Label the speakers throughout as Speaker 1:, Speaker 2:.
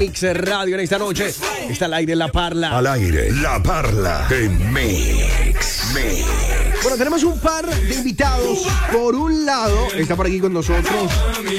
Speaker 1: Mix Radio en esta noche está al aire La Parla.
Speaker 2: Al aire, La Parla en Mix.
Speaker 1: Bueno, tenemos un par de invitados. Por un lado, está por aquí con nosotros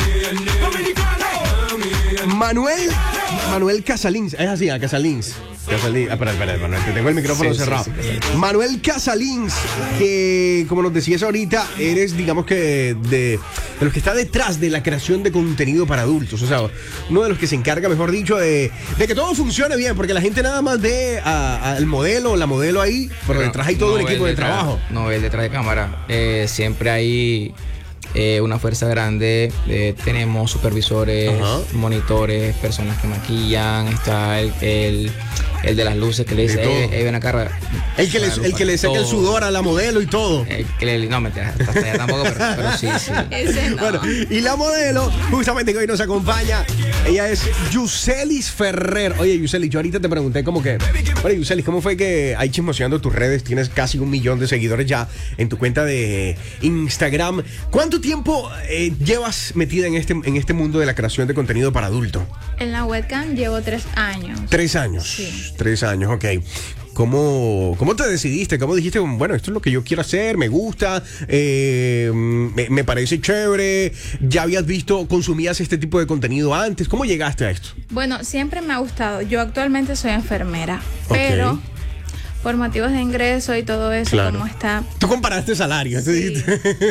Speaker 1: Manuel Casalins. Es así, Casalins. Espera, Manuel, te tengo el micrófono cerrado. Sí. Manuel Casalins, que como nos decías ahorita, eres, digamos que, de los que está detrás de la creación de contenido para adultos. O sea, uno de los que se encarga, mejor dicho, de que todo funcione bien, porque la gente nada más ve al modelo o la modelo ahí, pero detrás hay todo un equipo de trabajo.
Speaker 3: No, el detrás de cámara. Siempre hay una fuerza grande. Tenemos supervisores, monitores, personas que maquillan. Está el de las luces que le dice, ven acá. El
Speaker 1: que le saca el sudor a la modelo y todo.
Speaker 3: No, mentira, hasta allá tampoco, pero sí.
Speaker 4: Ese no.
Speaker 1: Bueno, y la modelo, justamente que hoy nos acompaña, ella es Yuselis Ferrer. Oye, Yuselis, yo ahorita te pregunté oye, Yuselis, ¿cómo fue que ahí chismoseando tus redes tienes casi 1 millón de seguidores ya en tu cuenta de Instagram? ¿Cuánto tiempo llevas metida en este mundo de la creación de contenido para adultos?
Speaker 4: En la webcam llevo 3 años.
Speaker 1: 3 años.
Speaker 4: Sí.
Speaker 1: 3 años, ok. ¿Cómo te decidiste? ¿Cómo dijiste, bueno, esto es lo que yo quiero hacer, me gusta, me parece chévere? ¿Ya habías visto, consumías este tipo de contenido antes? ¿Cómo llegaste a esto?
Speaker 4: Bueno, siempre me ha gustado. Yo actualmente soy enfermera, pero por motivos de ingreso y todo eso,
Speaker 1: claro,
Speaker 4: como está.
Speaker 1: Tú comparaste salarios.
Speaker 4: Sí.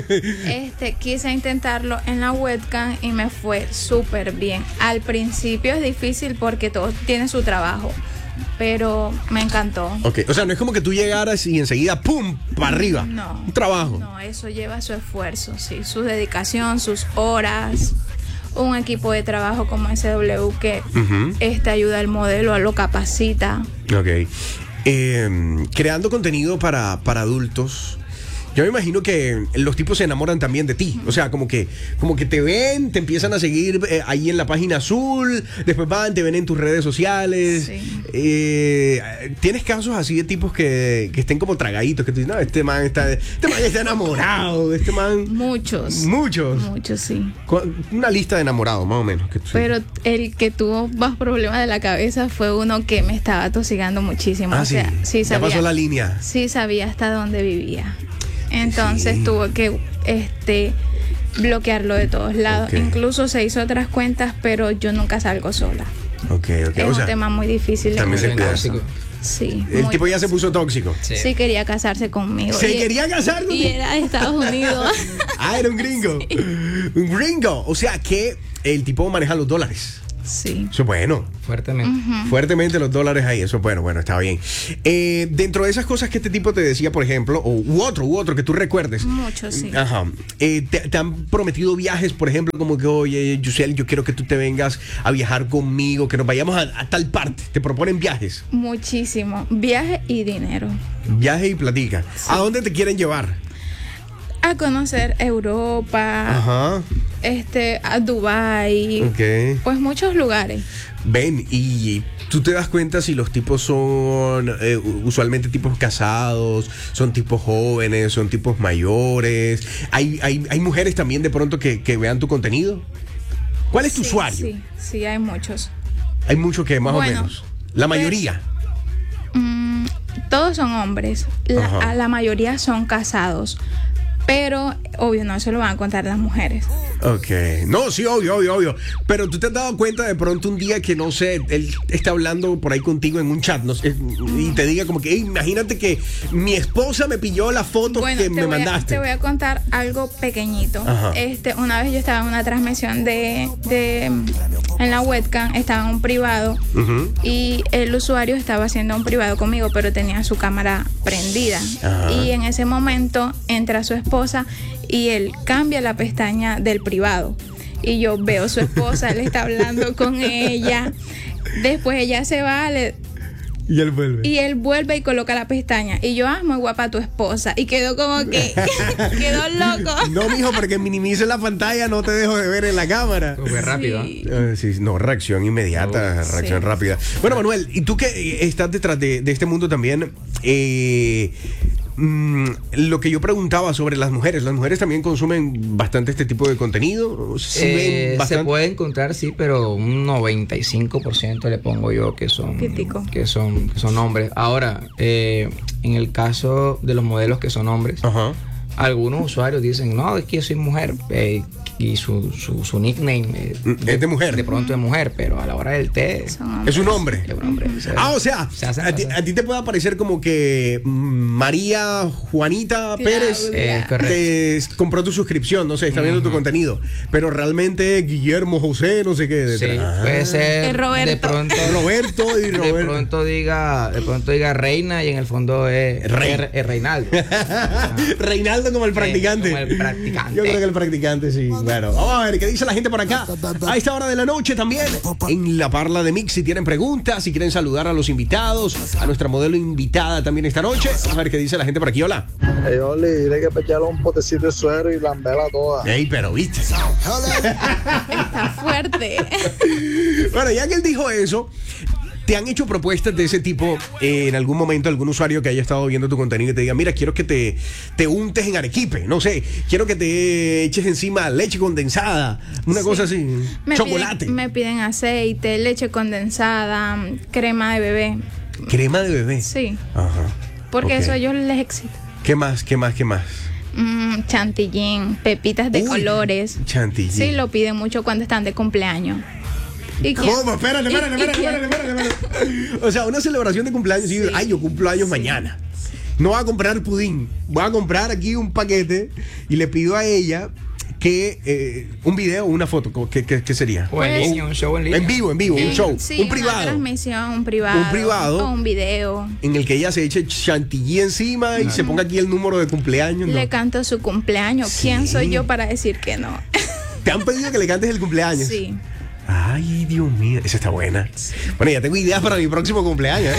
Speaker 4: Quise intentarlo en la webcam y me fue súper bien. Al principio es difícil porque todo tiene su trabajo, pero me encantó.
Speaker 1: Ok, o sea, no es como que tú llegaras y enseguida, ¡pum!, para arriba.
Speaker 4: No.
Speaker 1: Un trabajo.
Speaker 4: No, eso lleva su esfuerzo, sí, su dedicación, sus horas. Un equipo de trabajo como SW que ayuda al modelo, lo capacita.
Speaker 1: Ok. Creando contenido para adultos, yo me imagino que los tipos se enamoran también de ti. O sea, como que te ven, te empiezan a seguir ahí en la página azul, después te ven en tus redes sociales.
Speaker 4: Sí.
Speaker 1: ¿Tienes casos así de tipos que estén como tragaditos? Que tú dices, no, este man está enamorado, este man.
Speaker 4: Muchos, sí.
Speaker 1: Una lista de enamorados, más o menos.
Speaker 4: Pero el que tuvo más problemas de la cabeza fue uno que me estaba tosigando muchísimo.
Speaker 1: Ah,
Speaker 4: o sea, sí sabía.
Speaker 1: Ya pasó la línea.
Speaker 4: Sí sabía hasta dónde vivía. Entonces tuvo que bloquearlo de todos lados.
Speaker 1: Okay.
Speaker 4: Incluso se hizo otras cuentas, pero yo nunca salgo sola. Es un tema muy difícil.
Speaker 1: También se cuida.
Speaker 4: Sí.
Speaker 1: El tipo ya se puso tóxico.
Speaker 4: Sí, quería casarse conmigo.
Speaker 1: ¿Quería casar conmigo?
Speaker 4: Y era de Estados Unidos.
Speaker 1: Era un gringo. Sí. Un gringo. O sea que el tipo maneja los dólares.
Speaker 4: Sí.
Speaker 1: Eso es bueno. Fuertemente los dólares ahí. Eso es bueno, está bien. Dentro de esas cosas que este tipo te decía, por ejemplo, u otro que tú recuerdes.
Speaker 4: Muchos, sí.
Speaker 1: Ajá. ¿Te han prometido viajes, por ejemplo, como que, oye, Yusel, yo quiero que tú te vengas a viajar conmigo, que nos vayamos a tal parte? ¿Te proponen viajes?
Speaker 4: Muchísimo. Viaje y dinero.
Speaker 1: Viaje y platica. Sí. ¿A dónde te quieren llevar?
Speaker 4: A conocer Europa, a Dubái, pues muchos lugares.
Speaker 1: Ven, y tú te das cuenta si los tipos son usualmente tipos casados, son tipos jóvenes, son tipos mayores. Hay mujeres también de pronto que vean tu contenido. ¿Cuál es tu usuario?
Speaker 4: Sí, hay muchos.
Speaker 1: Hay muchos que más o menos. La mayoría.
Speaker 4: Todos son hombres. La mayoría son casados. Pero, obvio, no se lo van a contar las mujeres.
Speaker 1: Ok. No, sí, obvio. Pero tú te has dado cuenta de pronto un día que, no sé, él está hablando por ahí contigo en un chat, no sé, y te diga como que, imagínate que mi esposa me pilló la foto que me mandaste.
Speaker 4: Te voy a contar algo pequeñito. Una vez yo estaba en una transmisión en la webcam, estaba en un privado, y el usuario estaba haciendo un privado conmigo, pero tenía su cámara prendida. Y en ese momento entra su esposa y él cambia la pestaña del privado y yo veo a su esposa, él está hablando con ella, después ella se va,
Speaker 1: y él vuelve
Speaker 4: y coloca la pestaña y yo, muy guapa tu esposa, y quedó como que quedó loco.
Speaker 1: No, mijo, porque minimice la pantalla, no te dejo de ver en la cámara.
Speaker 3: Fue rápido.
Speaker 1: Sí, reacción inmediata, reacción rápida. Bueno, Manuel, y tú que estás detrás de este mundo también, lo que yo preguntaba sobre las mujeres también consumen bastante este tipo de contenido. ¿Sí ven
Speaker 3: Se
Speaker 1: bastante?
Speaker 3: puede encontrar, sí, pero un 95% le pongo yo que son hombres. Ahora, en el caso de los modelos que son hombres,
Speaker 1: Ajá.
Speaker 3: algunos usuarios dicen, no, es que yo soy mujer, y su nickname
Speaker 1: Es de mujer.
Speaker 3: de pronto es mujer, pero a la hora del té
Speaker 1: Es un hombre.
Speaker 3: es un hombre.
Speaker 1: O sea,
Speaker 3: se hacen
Speaker 1: a ti te puede aparecer como que María Juanita Pérez
Speaker 3: correcto.
Speaker 1: te compró tu suscripción, no sé, está viendo tu contenido, pero realmente Guillermo José, no sé qué.
Speaker 3: Sí,
Speaker 1: detrás.
Speaker 3: puede ser
Speaker 4: Es Roberto.
Speaker 3: de pronto
Speaker 1: Roberto y
Speaker 3: de
Speaker 1: Roberto.
Speaker 3: pronto diga reina y en el fondo es Reinaldo.
Speaker 1: Reinaldo como el practicante.
Speaker 3: como el practicante.
Speaker 1: Yo creo que el practicante, sí. Bueno, vamos a ver qué dice la gente por acá. A esta hora de la noche también, en la parla de Mix, si tienen preguntas, si quieren saludar a los invitados, a nuestra modelo invitada también esta noche. Vamos a ver qué dice la gente por aquí. Hola.
Speaker 5: Hey, Oli, dile que pecharle un potecito de suero y lambela toda.
Speaker 1: Ey, pero viste.
Speaker 4: Está fuerte.
Speaker 1: Bueno, ya que él dijo eso, ¿te han hecho propuestas de ese tipo en algún momento, algún usuario que haya estado viendo tu contenido y te diga, mira, quiero que te untes en arequipe, no sé, quiero que te eches encima leche condensada, una cosa así, chocolate,
Speaker 4: Me piden aceite, leche condensada, crema de bebé.
Speaker 1: crema de bebé?
Speaker 4: Sí.
Speaker 1: Ajá.
Speaker 4: Porque
Speaker 1: Ok.
Speaker 4: eso a ellos les excita.
Speaker 1: ¿Qué más?
Speaker 4: Chantilly, pepitas de
Speaker 1: Uy,
Speaker 4: colores.
Speaker 1: chantilly.
Speaker 4: Sí, lo piden mucho cuando están de cumpleaños. ¿Y quién-
Speaker 1: ¿Cómo? Espérate.
Speaker 4: y quién-
Speaker 1: O sea, una celebración de cumpleaños y ay, yo cumplo años mañana. No voy a comprar pudín, voy a comprar aquí un paquete y le pido a ella que un video o una foto, ¿qué sería?
Speaker 3: O en
Speaker 4: Pues-
Speaker 3: línea, un show en línea.
Speaker 1: En vivo, un show,
Speaker 4: Sí,
Speaker 1: un
Speaker 4: una
Speaker 1: privado.
Speaker 4: transmisión, un privado. O un video.
Speaker 1: En el que ella se eche chantilly encima y se ponga aquí el número de cumpleaños. ¿no?
Speaker 4: Le canto su cumpleaños.
Speaker 1: Sí.
Speaker 4: ¿Quién soy yo para decir que no?
Speaker 1: ¿Te han pedido que le cantes el cumpleaños?
Speaker 4: Sí.
Speaker 1: Ay, Dios mío, esa está buena. Bueno, ya tengo ideas para mi próximo cumpleaños.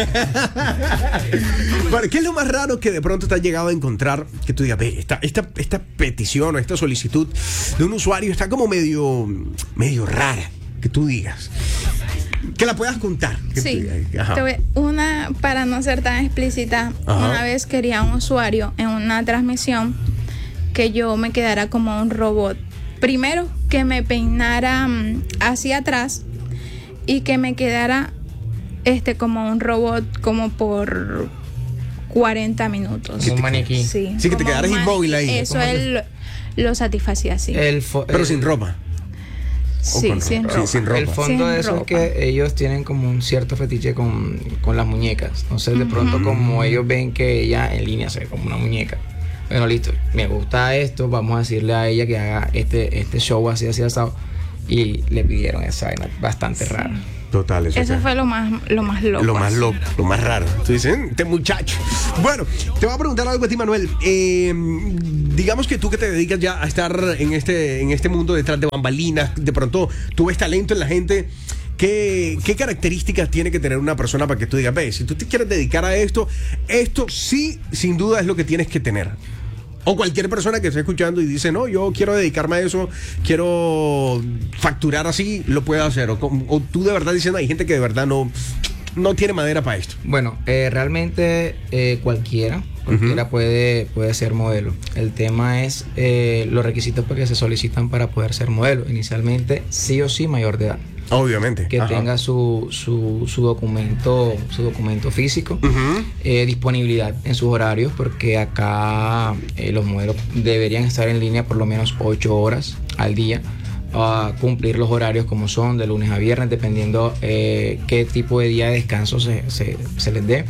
Speaker 1: Bueno, ¿qué es lo más raro que de pronto te has llegado a encontrar? Que tú digas, ve, esta petición o esta solicitud de un usuario está como medio rara. Que tú digas. Que la puedas contar. Que
Speaker 4: Sí.
Speaker 1: tú digas, ajá.
Speaker 4: Una, para no ser tan explícita,
Speaker 1: Ajá.
Speaker 4: una vez quería un usuario en una transmisión que yo me quedara como un robot. Primero, que me peinara hacia atrás y que me quedara como un robot como por 40 minutos.
Speaker 3: Un maniquí.
Speaker 4: Sí,
Speaker 1: Sí, que te
Speaker 4: como
Speaker 1: quedaras
Speaker 4: un
Speaker 1: inmóvil ahí.
Speaker 4: Eso él lo satisfacía así.
Speaker 1: Pero sin ropa.
Speaker 4: Sí,
Speaker 1: con
Speaker 4: sin
Speaker 1: ropa.
Speaker 4: ropa.
Speaker 1: Sí, sin ropa.
Speaker 3: El fondo
Speaker 4: Sin
Speaker 3: de eso
Speaker 4: ropa.
Speaker 3: es que ellos tienen como un cierto fetiche con las muñecas. Entonces, de pronto, como ellos ven que ella en línea se ve como una muñeca. Bueno, listo, me gusta esto, vamos a decirle a ella que haga este show así asado. Y le pidieron esa vaina bastante rara.
Speaker 1: Total,
Speaker 4: Eso fue lo más loco.
Speaker 1: Lo más loco, lo más raro. Tú dices, este muchacho. Bueno, te voy a preguntar algo a ti, Manuel. Digamos que tú que te dedicas ya a estar en este mundo detrás de bambalinas, de pronto tú ves talento en la gente. ¿Qué características tiene que tener una persona para que tú digas, ve, si tú te quieres dedicar a esto sí, sin duda es lo que tienes que tener? O cualquier persona que esté escuchando y dice, no, yo quiero dedicarme a eso, quiero facturar así, lo puede hacer. O tú de verdad diciendo, hay gente que de verdad no tiene madera para esto.
Speaker 3: Bueno, realmente cualquiera puede ser modelo. El tema es los requisitos que se solicitan para poder ser modelo. Inicialmente, sí o sí, mayor de edad.
Speaker 1: Obviamente.
Speaker 3: Que
Speaker 1: Ajá.
Speaker 3: tenga su documento físico, disponibilidad en sus horarios, porque acá los modelos deberían estar en línea por lo menos 8 horas al día, a cumplir los horarios como son de lunes a viernes, dependiendo qué tipo de día de descanso se les dé.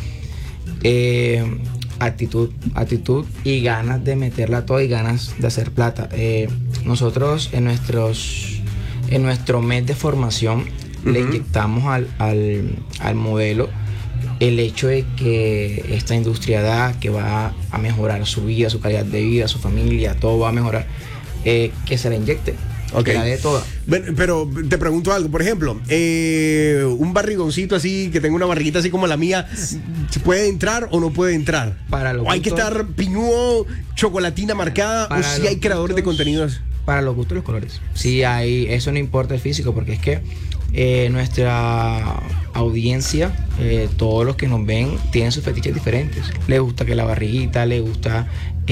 Speaker 3: Actitud y ganas de meterla todo y ganas de hacer plata. Nosotros en nuestro mes de formación le inyectamos al modelo el hecho de que esta industria que va a mejorar su vida, su calidad de vida, su familia, todo va a mejorar, que se la inyecte, que la dé toda.
Speaker 1: Pero te pregunto algo, por ejemplo, un barrigoncito así, que tenga una barriguita así como la mía, ¿se puede entrar o no puede entrar?
Speaker 3: Para los
Speaker 1: ¿O hay que
Speaker 3: gustos-
Speaker 1: estar piñudo, chocolatina marcada, o si hay creadores de contenidos?
Speaker 3: Para los gustos y los colores. Sí hay, eso no importa el físico, porque es que nuestra audiencia, todos los que nos ven, tienen sus fetiches diferentes. Les gusta que la barriguita, les gusta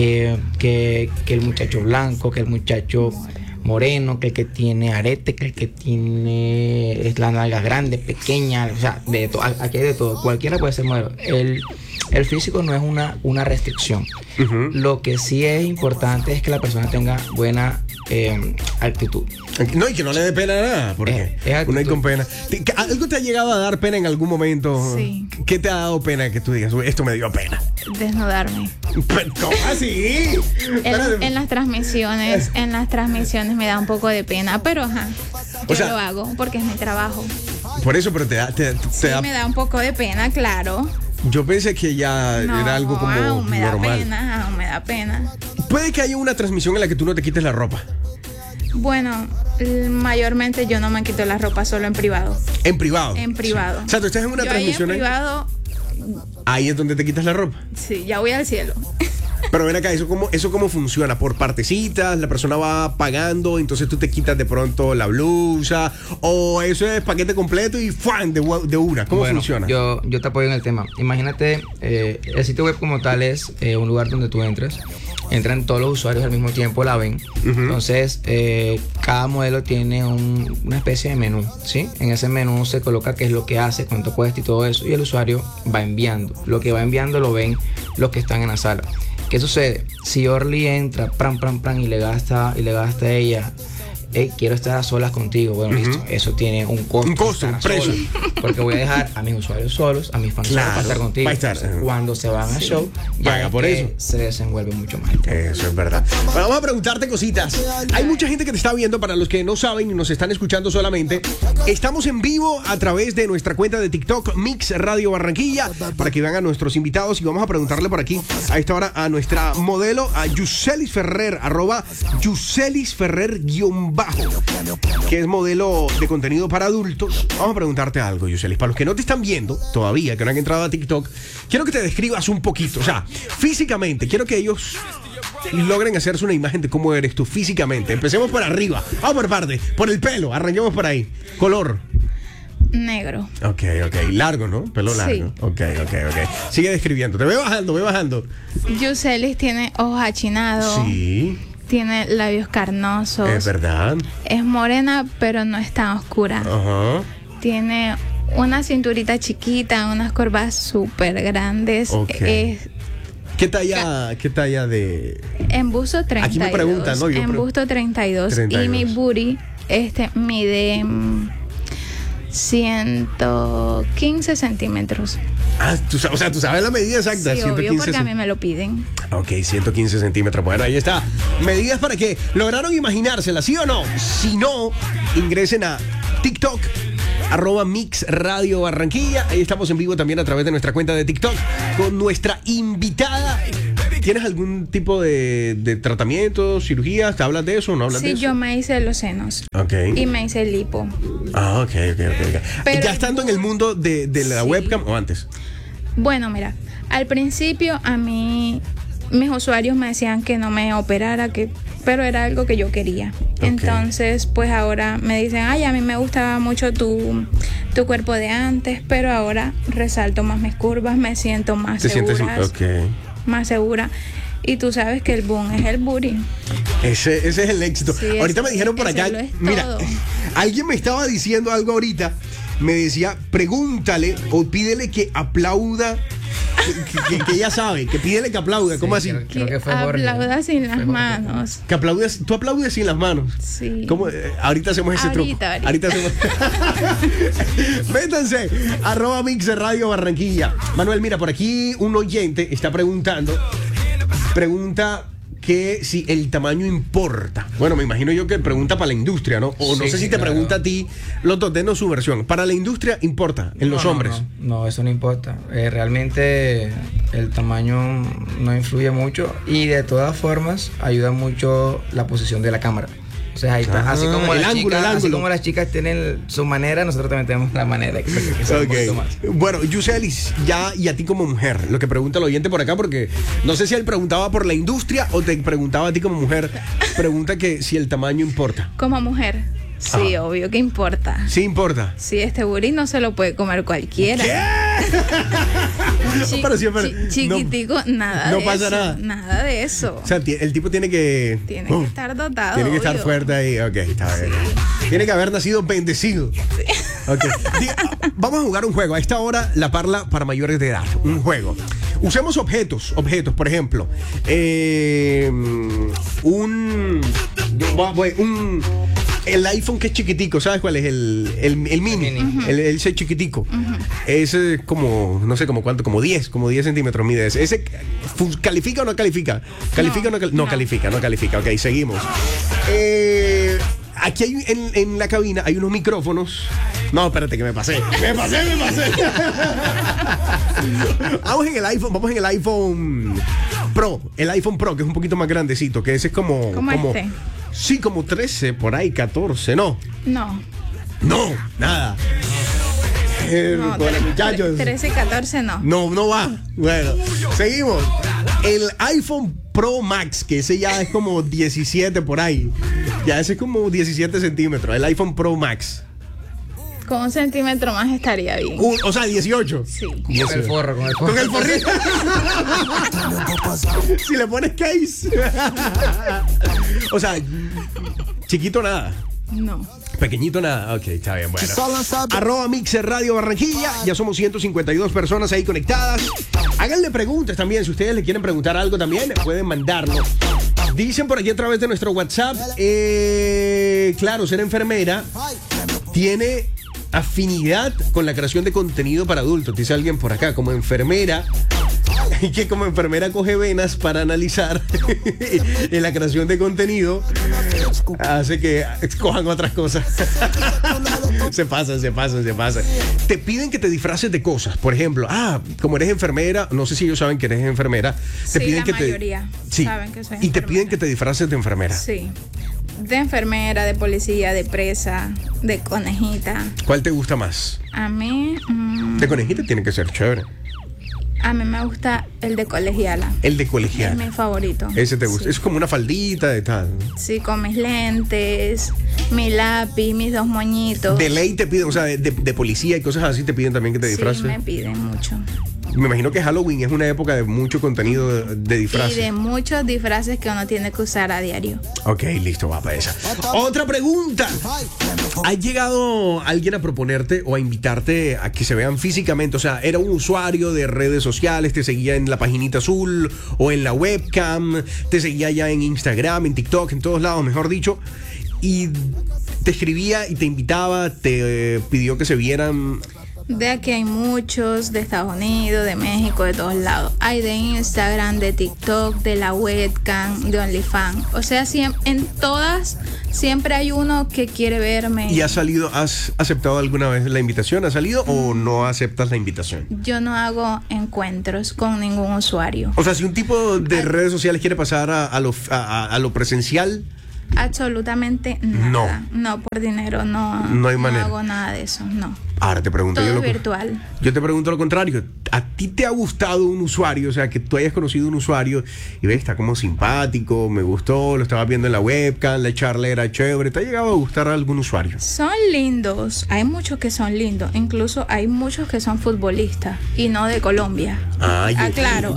Speaker 3: que el muchacho blanco, que el muchacho moreno, que el que tiene arete, que el que tiene las nalgas grandes, pequeñas, o sea, de todo, aquí hay de todo. Cualquiera puede ser modelo. El físico no es una restricción. Uh-huh. Lo que sí es importante es que la persona tenga buena actitud.
Speaker 1: No, y que no le dé pena nada, porque uno hay con pena. ¿Algo te ha llegado a dar pena en algún momento?
Speaker 4: Sí.
Speaker 1: ¿Qué te ha dado pena que tú digas, esto me dio pena?
Speaker 4: Desnudarme.
Speaker 1: ¿Cómo así?
Speaker 4: En las transmisiones me da un poco de pena, pero yo lo hago porque es mi trabajo.
Speaker 1: Por eso, pero te da
Speaker 4: me da un poco de pena, claro.
Speaker 1: Yo pensé que ya era algo como
Speaker 4: aún me
Speaker 1: normal.
Speaker 4: Aún me da pena.
Speaker 1: Puede que haya una transmisión en la que tú no te quites la ropa.
Speaker 4: Bueno, mayormente yo no me quito la ropa, solo en privado.
Speaker 1: ¿En privado?
Speaker 4: En privado.
Speaker 1: Sí. O sea, tú estás en una transmisión.
Speaker 4: En privado.
Speaker 1: Ahí es donde te quitas la ropa.
Speaker 4: Sí, ya voy al cielo.
Speaker 1: Pero ven acá, ¿eso cómo funciona? ¿Por partecitas? ¿La persona va pagando? Entonces tú te quitas de pronto la blusa. ¿O eso es paquete completo y ¡fuan! De una? ¿Cómo funciona?
Speaker 3: Yo te apoyo en el tema. Imagínate, el sitio web como tal es un lugar donde tú entran todos los usuarios al mismo tiempo, la ven. Uh-huh. Entonces, cada modelo tiene una especie de menú, ¿sí? En ese menú se coloca qué es lo que hace, cuánto cuesta y todo eso, y el usuario va enviando. Lo que va enviando lo ven los que están en la sala. ¿Qué sucede? Si Orly entra, y le gasta a ella, quiero estar a solas contigo. Bueno, listo. Eso tiene un costo.
Speaker 1: Un costo, un precio.
Speaker 3: Porque voy a dejar a mis usuarios solos, a mis fans solos para estar contigo. Cuando se van al show,
Speaker 1: paga por eso.
Speaker 3: Se desenvuelve mucho más.
Speaker 1: Eso es verdad. Bueno, vamos a preguntarte cositas. Hay mucha gente que te está viendo. Para los que no saben y nos están escuchando solamente, estamos en vivo a través de nuestra cuenta de TikTok, Mix Radio Barranquilla, para que vean a nuestros invitados. Y vamos a preguntarle por aquí a esta hora a nuestra modelo, a Yuselis Ferrer, @YuselisFerrer_, que es modelo de contenido para adultos. Vamos a preguntarte algo, Yuselis. Para los que no te están viendo todavía, que no han entrado a TikTok, quiero que te describas un poquito. O sea, físicamente, quiero que ellos logren hacerse una imagen de cómo eres tú físicamente. Empecemos por arriba. Vamos por parte. Por el pelo. Arranquemos por ahí. Color.
Speaker 4: Negro.
Speaker 1: Ok. Largo, ¿no? Pelo largo.
Speaker 4: Sí.
Speaker 1: Ok. Sigue describiendo. Te voy bajando.
Speaker 4: Yuselis tiene ojos achinados.
Speaker 1: Sí.
Speaker 4: Tiene labios carnosos.
Speaker 1: Es verdad.
Speaker 4: Es morena, pero no es tan oscura.
Speaker 1: Ajá.
Speaker 4: Tiene una cinturita chiquita, unas curvas súper grandes.
Speaker 1: Okay. ¿Qué talla de...?
Speaker 4: En busto 32.
Speaker 1: Aquí me preguntan, ¿no?
Speaker 4: En busto 32. Y mi booty mide 115 centímetros.
Speaker 1: Tú sabes la medida exacta.
Speaker 4: Sí,
Speaker 1: 115
Speaker 4: obvio, porque a mí me lo piden.
Speaker 1: Ok, 115 centímetros. Bueno, ahí está. Medidas para que lograron imaginársela, ¿sí o no? Si no, ingresen a TikTok, @Mix Radio Barranquilla. Ahí estamos en vivo también a través de nuestra cuenta de TikTok con nuestra invitada. ¿Tienes algún tipo de tratamiento, cirugías? ¿Te hablas de eso o no hablas de eso?
Speaker 4: Sí, yo me hice los senos.
Speaker 1: Ok.
Speaker 4: Y me hice el lipo.
Speaker 1: Ah, ok. Pero, ¿ya estando en el mundo de la webcam o antes?
Speaker 4: Bueno, mira, al principio a mí mis usuarios me decían que no me operara, pero era algo que yo quería. Okay. Entonces, pues ahora me dicen, a mí me gustaba mucho tu cuerpo de antes, pero ahora resalto más mis curvas, me siento más segura. Más segura. Y tú sabes que el boom es el booty.
Speaker 1: Ese es el éxito. Sí, ahorita me dijeron por acá, mira, alguien me estaba diciendo algo ahorita. Me decía, pregúntale o pídele que aplauda, que ella sabe, que pídele que aplauda. ¿Cómo así?
Speaker 3: Creo que fue
Speaker 4: aplauda sin las manos.
Speaker 1: Que aplaudes, tú aplaudes sin las manos.
Speaker 4: Sí.
Speaker 1: ¿Cómo? Ahorita hacemos ese truco. Ahorita hacemos. Métanse, @Mix Radio Barranquilla. Manuel, mira, por aquí un oyente está pregunta que si el tamaño importa. Bueno, me imagino yo que pregunta para la industria, ¿no? O no sé si te pregunta a ti. Los dos, denos su versión. Para la industria importa, en los hombres.
Speaker 3: No, eso no importa. Realmente el tamaño no influye mucho y de todas formas ayuda mucho la posición de la cámara. O sea, ahí está. Así como las chicas tienen su manera, nosotros también tenemos la manera.
Speaker 1: Okay. Bueno, Yuselis, ya y a ti como mujer, lo que pregunta el oyente por acá, porque no sé si él preguntaba por la industria o te preguntaba a ti como mujer, pregunta que si el tamaño importa.
Speaker 4: Como mujer. Sí, obvio que importa.
Speaker 1: Sí importa.
Speaker 4: Sí, este burrito no se lo puede comer cualquiera.
Speaker 1: ¿Qué? Pero siempre,
Speaker 4: chiquitico, nada
Speaker 1: no
Speaker 4: de
Speaker 1: pasa
Speaker 4: eso.
Speaker 1: nada.
Speaker 4: Nada de eso.
Speaker 1: O sea, el tipo tiene que...
Speaker 4: Tiene que estar dotado.
Speaker 1: Tiene que estar
Speaker 4: obvio.
Speaker 1: fuerte ahí. Ok, está bien. Tiene que haber nacido bendecido. Okay. Vamos a jugar un juego. A esta hora, la parla para mayores de edad. Un juego. Usemos objetos. Por ejemplo, el iPhone que es chiquitico, ¿sabes cuál es? El mini. El chiquitico. Ese es como, no sé, como cuánto, como 10 centímetros mide ese. ¿Ese califica o no califica? ¿Califica o no califica? No califica. Ok, seguimos. Aquí hay, en la cabina hay unos micrófonos. No, espérate que me pasé. Vamos en el iPhone Pro. El iPhone Pro, que es un poquito más grandecito, que ese es como...
Speaker 4: ¿Cómo este?
Speaker 1: Sí, como 13, por ahí, 14, ¿no?
Speaker 4: No,
Speaker 1: nada. Muchachos.
Speaker 4: 13, 14 no.
Speaker 1: No va. Bueno, seguimos. El iPhone Pro Max, que ese ya es como 17 por ahí. Ya ese es como 17 centímetros. El iPhone Pro Max.
Speaker 4: Con 1 centímetro más estaría bien.
Speaker 1: O sea, 18.
Speaker 4: Sí.
Speaker 3: Con el forro.
Speaker 1: Con el forrito. Si le pones case. O sea, chiquito nada.
Speaker 4: No.
Speaker 1: Pequeñito nada. Ok, está bien, bueno. @Mixer Radio Barranquilla. Ya somos 152 personas ahí conectadas. Háganle preguntas también. Si ustedes le quieren preguntar algo también, pueden mandarlo. Dicen por aquí a través de nuestro WhatsApp. Claro, ser enfermera tiene afinidad con la creación de contenido para adultos. Dice alguien por acá, como enfermera. Y que como enfermera coge venas para analizar en la creación de contenido, hace que escojan otras cosas. Se pasan. Te piden que te disfraces de cosas. Por ejemplo, como eres enfermera, no sé si ellos saben que eres enfermera. Te piden
Speaker 4: la mayoría saben que soy enfermera.
Speaker 1: Y te piden que te disfraces de enfermera.
Speaker 4: Sí. De enfermera, de policía, de presa, de conejita.
Speaker 1: ¿Cuál te gusta más?
Speaker 4: A mí...
Speaker 1: De conejita tiene que ser chévere.
Speaker 4: A mí me gusta el de colegiala.
Speaker 1: El de colegiala.
Speaker 4: Es mi favorito.
Speaker 1: Ese te gusta. Sí. Es como una faldita de tal.
Speaker 4: Sí, con mis lentes, mi lápiz, mis 2 moñitos.
Speaker 1: De ley te piden, o sea, de policía y cosas así te piden también que te disfraces.
Speaker 4: Sí, me piden mucho.
Speaker 1: Me imagino que Halloween es una época de mucho contenido de disfraces.
Speaker 4: Y de muchos disfraces que uno tiene que usar a diario.
Speaker 1: Ok, listo, va para esa. Otra pregunta. ¿Ha llegado alguien a proponerte o a invitarte a que se vean físicamente? O sea, era un usuario de redes sociales, te seguía en la paginita azul o en la webcam, te seguía ya en Instagram, en TikTok, en todos lados, mejor dicho, y te escribía y te invitaba, te pidió que se vieran...
Speaker 4: De aquí hay muchos, de Estados Unidos, de México, de todos lados. Hay de Instagram, de TikTok, de la webcam, de OnlyFans. O sea, en todas siempre hay uno que quiere verme.
Speaker 1: ¿Y has aceptado alguna vez la invitación? ¿Has salido o no aceptas la invitación?
Speaker 4: Yo no hago encuentros con ningún usuario.
Speaker 1: O sea, si un tipo de redes sociales quiere pasar a lo presencial...
Speaker 4: Absolutamente nada. No, por dinero no
Speaker 1: hay manera.
Speaker 4: No hago nada de eso, no.
Speaker 1: Ahora te pregunto
Speaker 4: todo virtual.
Speaker 1: Yo te pregunto lo contrario. ¿A ti te ha gustado un usuario? O sea, que tú hayas conocido un usuario y ves, está como simpático, me gustó, lo estaba viendo en la webcam, la charla era chévere. ¿Te ha llegado a gustar a algún usuario?
Speaker 4: Son lindos. Hay muchos que son lindos. Incluso hay muchos que son futbolistas y no de Colombia. Claro.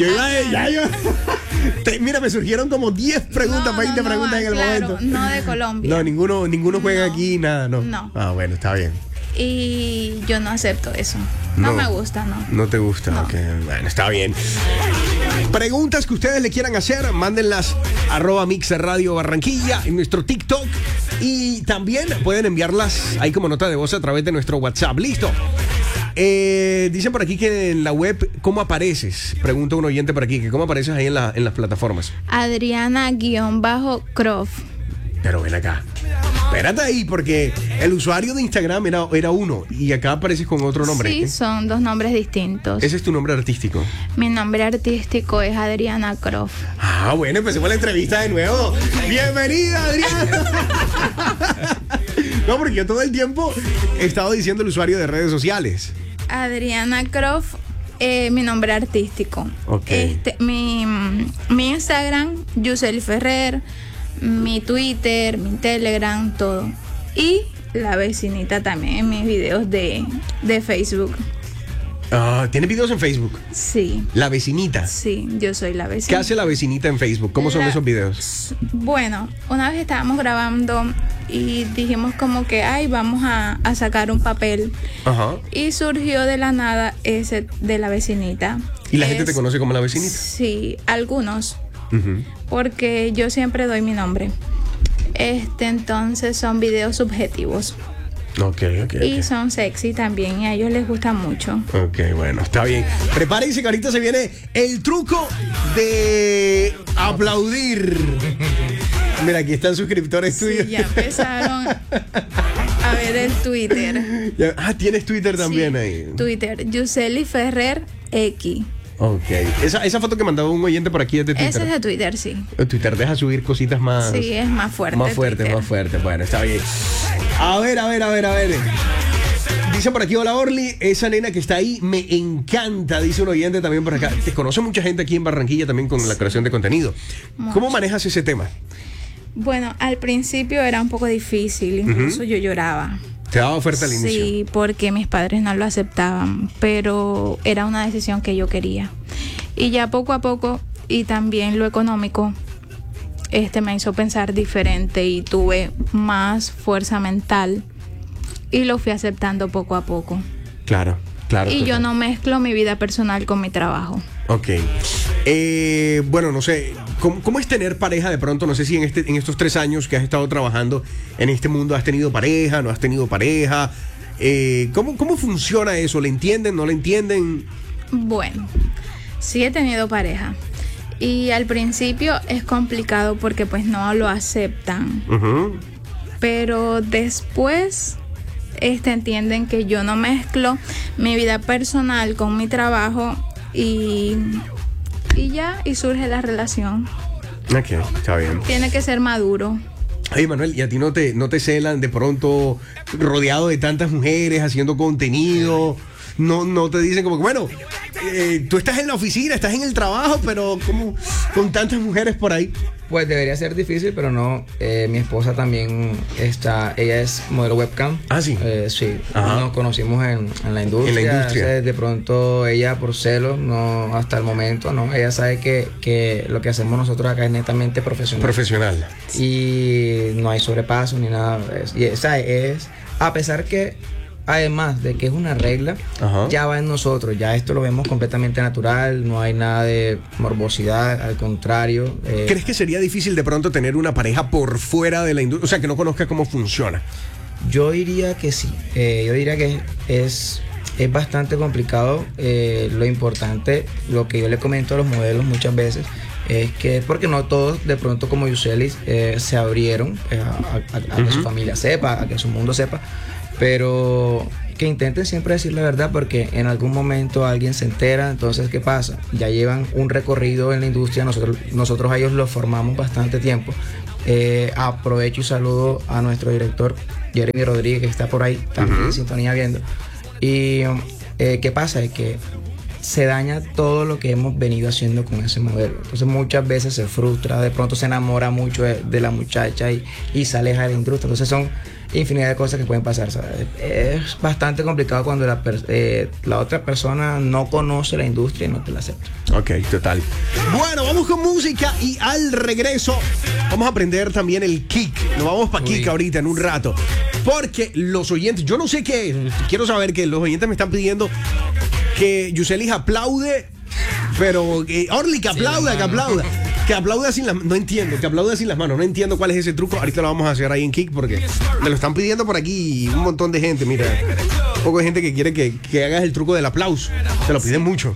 Speaker 1: Mira, me surgieron como 10 preguntas, 20 preguntas en el momento.
Speaker 4: No de Colombia.
Speaker 1: No, ninguno juega aquí, nada, no. Bueno, está bien.
Speaker 4: Y yo no acepto eso. No me gusta, no.
Speaker 1: ¿No te gusta?
Speaker 4: No.
Speaker 1: Okay. Bueno, está bien. Preguntas que ustedes le quieran hacer, mándenlas @Mixer Radio Barranquilla en nuestro TikTok. Y también pueden enviarlas ahí como nota de voz a través de nuestro WhatsApp. Listo. Dicen por aquí que en la web, ¿cómo apareces? Pregunta un oyente por aquí, que ¿cómo apareces ahí en las plataformas?
Speaker 4: Adriana_Croft.
Speaker 1: Pero ven acá. Espérate ahí, porque el usuario de Instagram era uno y acá apareces con otro nombre.
Speaker 4: Sí, son 2 nombres distintos.
Speaker 1: ¿Ese es tu nombre artístico?
Speaker 4: Mi nombre artístico es Adriana Croft.
Speaker 1: Bueno, empecemos la entrevista de nuevo. ¡Bienvenida, Adriana! No, porque yo todo el tiempo he estado diciendo el usuario de redes sociales.
Speaker 4: Adriana Croft, mi nombre artístico.
Speaker 1: Okay.
Speaker 4: Mi Instagram, Yusel Ferrer. Mi Twitter, mi Telegram, todo. Y la vecinita también en mis videos de Facebook.
Speaker 1: ¿Tiene videos en Facebook?
Speaker 4: Sí.
Speaker 1: La vecinita.
Speaker 4: Sí, yo soy la vecinita.
Speaker 1: ¿Qué hace la vecinita en Facebook? ¿Cómo son esos videos?
Speaker 4: Bueno, una vez estábamos grabando y dijimos como que, ay, vamos a sacar un papel.
Speaker 1: Ajá.
Speaker 4: Y surgió de la nada ese de la vecinita.
Speaker 1: ¿Y la gente te conoce como la vecinita?
Speaker 4: Sí, algunos. Porque yo siempre doy mi nombre. Entonces son videos subjetivos.
Speaker 1: Ok.
Speaker 4: Y son sexy también y a ellos les gusta mucho.
Speaker 1: Ok, bueno, está bien. Prepárense que ahorita se viene el truco de aplaudir. Mira, aquí están suscriptores tuyos.
Speaker 4: Sí, ya empezaron a ver el Twitter.
Speaker 1: ¿Tienes Twitter también
Speaker 4: sí,
Speaker 1: ahí?
Speaker 4: Twitter, Yuseli Ferrer X.
Speaker 1: Ok. Esa foto que mandaba un oyente por aquí es de Twitter.
Speaker 4: Esa es de Twitter, sí.
Speaker 1: Twitter deja subir cositas más...
Speaker 4: Sí, es más fuerte.
Speaker 1: Más fuerte. Bueno, está bien. A ver. Dice por aquí, hola Orly, esa nena que está ahí me encanta, dice un oyente también por acá. Te conoce mucha gente aquí en Barranquilla también con la creación de contenido. ¿Cómo manejas ese tema?
Speaker 4: Bueno, al principio era un poco difícil, incluso yo lloraba.
Speaker 1: ¿Te daba oferta al inicio?
Speaker 4: Sí, porque mis padres no lo aceptaban, pero era una decisión que yo quería. Y ya poco a poco, y también lo económico, me hizo pensar diferente y tuve más fuerza mental y lo fui aceptando poco a poco.
Speaker 1: Claro.
Speaker 4: Y yo no mezclo mi vida personal con mi trabajo.
Speaker 1: Ok. Bueno, no sé, ¿cómo es tener pareja de pronto? No sé si en estos 3 años que has estado trabajando en este mundo has tenido pareja, no has tenido pareja. ¿Cómo funciona eso? ¿Le entienden, no le entienden?
Speaker 4: Bueno, sí he tenido pareja. Y al principio es complicado porque pues no lo aceptan. Pero después entienden que yo no mezclo mi vida personal con mi trabajo y surge la relación.
Speaker 1: Ok, está bien.
Speaker 4: Tiene que ser maduro.
Speaker 1: Oye, Manuel, ¿y a ti no te celan de pronto rodeado de tantas mujeres haciendo contenido? No te dicen como que, bueno, tú estás en la oficina, estás en el trabajo, pero como con tantas mujeres por ahí.
Speaker 3: Pues debería ser difícil, pero no. Mi esposa también ella es modelo webcam.
Speaker 1: Ah, sí.
Speaker 3: Sí.
Speaker 1: Ajá.
Speaker 3: Nos conocimos en la industria.
Speaker 1: En la industria.
Speaker 3: De pronto ella por celos, no, hasta el momento, no. Ella sabe que lo que hacemos nosotros acá es netamente profesional. Y no hay sobrepaso ni nada. Y esa es, a pesar que además de que es una regla, ya va en nosotros, ya esto lo vemos completamente natural, no hay nada de morbosidad, al contrario.
Speaker 1: ¿Crees que sería difícil de pronto tener una pareja por fuera de la industria? O sea, que no conozca cómo funciona.
Speaker 3: Yo diría que sí, yo diría que es bastante complicado. Lo importante, lo que yo le comento a los modelos muchas veces, es que porque no todos de pronto como Yuseli se abrieron a que su familia sepa, a que su mundo sepa, pero que intenten siempre decir la verdad, porque en algún momento alguien se entera. Entonces, ¿qué pasa? Ya llevan un recorrido en la industria, nosotros a ellos los formamos bastante tiempo. Aprovecho y saludo a nuestro director Jeremy Rodríguez, que está por ahí también en sintonía viendo. Y ¿qué pasa? Es que se daña todo lo que hemos venido haciendo con ese modelo. Entonces muchas veces se frustra, de pronto se enamora mucho de la muchacha y se aleja de la industria. Entonces son infinidad de cosas que pueden pasar, ¿sabes? Es bastante complicado cuando la otra persona no conoce la industria y no te la acepta.
Speaker 1: Ok, total. Bueno, vamos con música y al regreso vamos a aprender también el kick. Nos vamos para kick ahorita en un rato. Porque los oyentes, yo no sé qué, quiero saber que los oyentes me están pidiendo que Yuseli aplaude, pero Orly, que aplauda, que aplauda sin las manos. No entiendo, que aplauda sin las manos. No entiendo cuál es ese truco. Ahorita lo vamos a hacer ahí en Kick porque me lo están pidiendo por aquí un montón de gente. Mira, un poco de gente que quiere que hagas el truco del aplauso. Te lo piden mucho.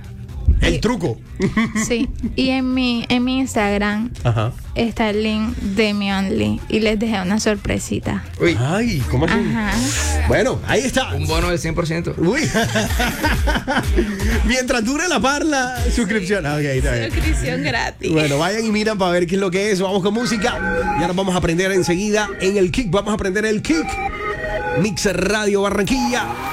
Speaker 1: El truco.
Speaker 4: Sí, y en mi Instagram está el link de mi Only y les dejé una sorpresita.
Speaker 1: Uy. Ay, ¿cómo así? Bueno, ahí está.
Speaker 3: Un bono del 100%.
Speaker 1: Uy. Mientras dure la parla, suscripción. Okay, está bien.
Speaker 4: Suscripción gratis.
Speaker 1: Bueno, vayan y miran para ver qué es lo que es. Vamos con música. Y ahora vamos a aprender enseguida en el Kick. Vamos a aprender el Kick. Mix Radio Barranquilla.